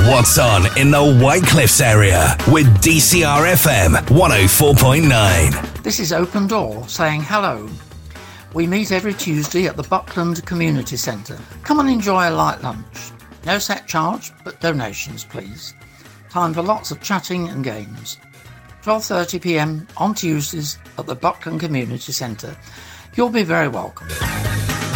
What's on in the White Cliffs area with DCR FM 104.9. This is Open Door saying hello. We meet every Tuesday at the Buckland Community Centre. Come and enjoy a light lunch. No set charge, but donations, please. Time for lots of chatting and games. 12:30 p.m. on Tuesdays at the Buckland Community Centre. You'll be very welcome.